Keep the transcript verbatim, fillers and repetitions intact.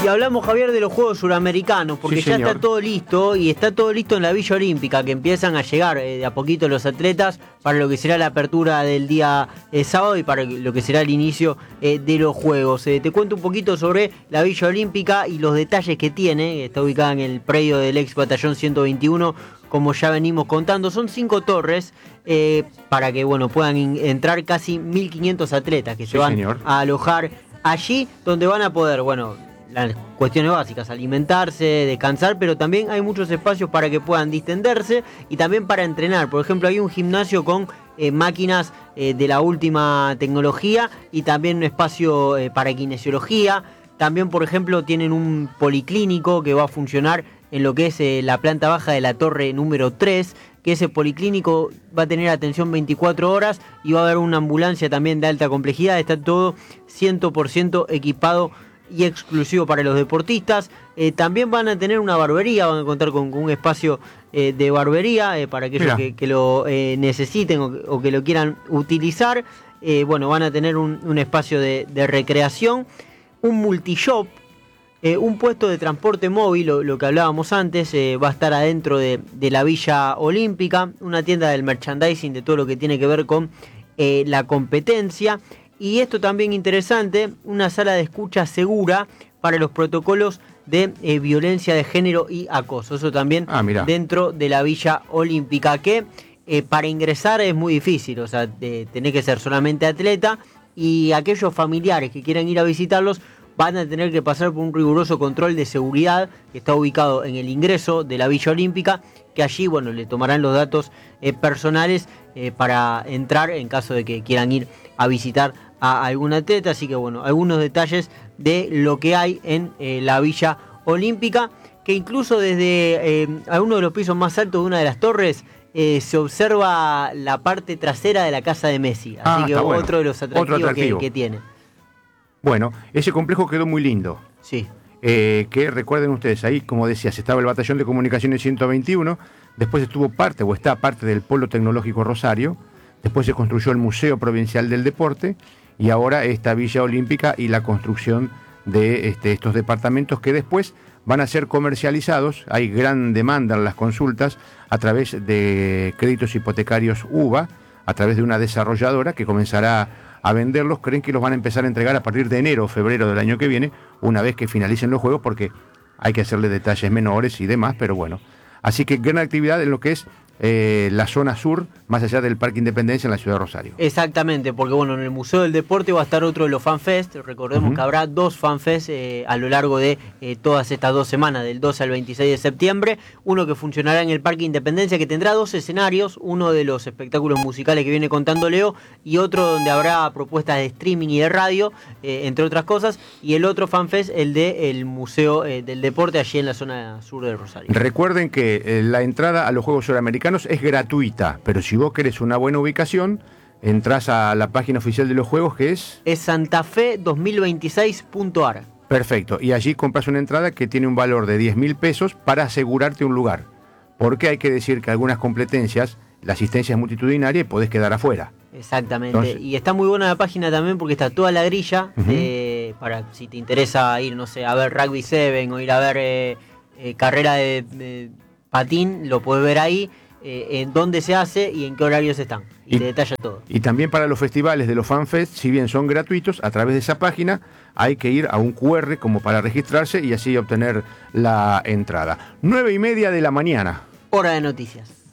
Y hablamos, Javier, de los Juegos Suramericanos, porque Sí, ya señor. está todo listo, y está todo listo en la Villa Olímpica, que empiezan a llegar eh, de a poquito los atletas para lo que será la apertura del día eh, sábado y para lo que será el inicio eh, de los Juegos. Eh, te cuento un poquito sobre la Villa Olímpica y los detalles que tiene. Está ubicada en el predio del ex batallón ciento veintiuno, como ya venimos contando. Son cinco torres eh, para que bueno puedan in- entrar casi mil quinientos atletas que Sí, se van señor. a alojar allí, donde van a poder, bueno, las cuestiones básicas, alimentarse, descansar, pero también hay muchos espacios para que puedan distenderse y también para entrenar. Por ejemplo, hay un gimnasio con eh, máquinas eh, de la última tecnología y también un espacio eh, para kinesiología. También, por ejemplo, tienen un policlínico que va a funcionar en lo que es eh, la planta baja de la torre número tres, que ese policlínico va a tener atención veinticuatro horas y va a haber una ambulancia también de alta complejidad. Está todo cien por ciento equipado y exclusivo para los deportistas. Eh, también van a tener una barbería, van a contar con, con un espacio eh, de barbería eh, para aquellos que, que lo eh, necesiten o, o que lo quieran utilizar. Eh, bueno, van a tener un, un espacio de, de recreación, un multishop, eh, un puesto de transporte móvil, lo, lo que hablábamos antes, eh, va a estar adentro de, de la Villa Olímpica, una tienda del merchandising, de todo lo que tiene que ver con eh, la competencia. Y esto también interesante, una sala de escucha segura para los protocolos de eh, violencia de género y acoso. Eso también Ah, mirá. dentro de la Villa Olímpica, que eh, para ingresar es muy difícil, o sea, eh, tenés que ser solamente atleta y aquellos familiares que quieran ir a visitarlos van a tener que pasar por un riguroso control de seguridad que está ubicado en el ingreso de la Villa Olímpica, que allí, bueno, le tomarán los datos eh, personales eh, para entrar en caso de que quieran ir a visitar a algún atleta. Así que, bueno, algunos detalles de lo que hay en eh, la Villa Olímpica, que incluso desde eh, alguno de los pisos más altos de una de las torres eh, se observa la parte trasera de la casa de Messi. Así Ah, que está otro bueno. de los atractivos, Otro atractivo. Que, que tiene. Bueno, ese complejo quedó muy lindo. Sí. Eh, que recuerden ustedes, ahí, como decías, estaba el batallón de comunicaciones ciento veintiuno, después estuvo parte, o está parte del Polo Tecnológico Rosario, después se construyó el Museo Provincial del Deporte, y ahora esta Villa Olímpica y la construcción de este, estos departamentos que después van a ser comercializados. Hay gran demanda en las consultas a través de créditos hipotecarios U V A, a través de una desarrolladora que comenzará a venderlos. Creen que los van a empezar a entregar a partir de enero o febrero del año que viene, una vez que finalicen los juegos, porque hay que hacerle detalles menores y demás, pero bueno. Así que gran actividad en lo que es eh, la zona sur, más allá del Parque Independencia en la ciudad de Rosario. Exactamente, porque bueno, en el Museo del Deporte va a estar otro de los FanFest. Recordemos Uh-huh. que habrá dos FanFest eh, a lo largo de eh, todas estas dos semanas, del doce al veintiséis de septiembre. Uno que funcionará en el Parque Independencia, que tendrá dos escenarios, uno de los espectáculos musicales que viene contando Leo, y otro donde habrá propuestas de streaming y de radio, eh, entre otras cosas, y el otro FanFest, el del Museo eh, del Deporte, allí en la zona sur de Rosario. Recuerden que eh, la entrada a los Juegos Suramericanos es gratuita, pero si vos querés una buena ubicación, entrás a la página oficial de los Juegos, que es... Es santafe dos mil veintiséis punto a r. Perfecto, y allí compras una entrada que tiene un valor de diez mil pesos para asegurarte un lugar, porque hay que decir que algunas competencias, la asistencia es multitudinaria y podés quedar afuera. Exactamente. Entonces- Y está muy buena la página también porque está toda la grilla Ujú. de- para si te interesa ir, no sé, a ver Rugby siete o ir a ver eh, eh, carrera de, de patín, lo puedes ver ahí, eh, en dónde se hace y en qué horarios están. Y, Y- te detalla todo. Y también para los festivales de los FanFest, si bien son gratuitos, a través de esa página hay que ir a un cu erre como para registrarse y así obtener la entrada. Nueve y media de la mañana. Hora de noticias.